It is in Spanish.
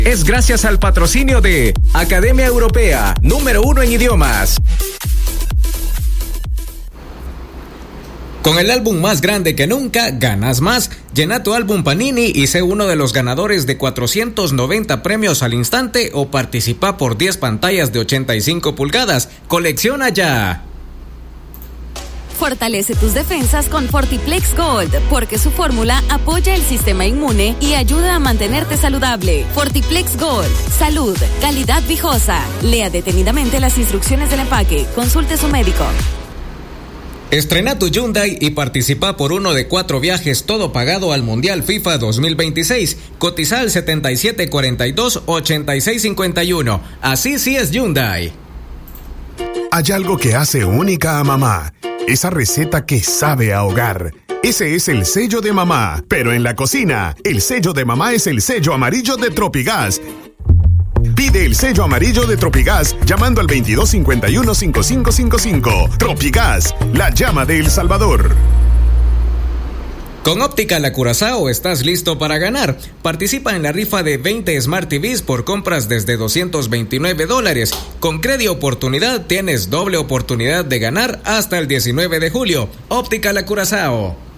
es gracias al patrocinio de Academia Europea, número 1 en idiomas. Con el álbum más grande que nunca, ganas más. Llena tu álbum Panini y sé uno de los ganadores de 490 premios al instante o participa por 10 pantallas de 85 pulgadas. ¡Colecciona ya! Fortalece tus defensas con Fortiplex Gold, porque su fórmula apoya el sistema inmune y ayuda a mantenerte saludable. Fortiplex Gold, salud, calidad viejosa. Lea detenidamente las instrucciones del empaque. Consulte su médico. Estrena tu Hyundai y participa por uno de 4 viajes todo pagado al Mundial FIFA 2026. Cotiza al 7742-8651. Así sí es Hyundai. Hay algo que hace única a mamá. Esa receta que sabe a hogar. Ese es el sello de mamá. Pero en la cocina, el sello de mamá es el sello amarillo de Tropigas. Pide el sello amarillo de Tropigas llamando al 2251-5555. Tropigas, la llama de El Salvador. Con Óptica La Curazao estás listo para ganar. Participa en la rifa de 20 Smart TVs por compras desde $229. Con Crédito Oportunidad tienes doble oportunidad de ganar hasta el 19 de julio. Óptica La Curazao.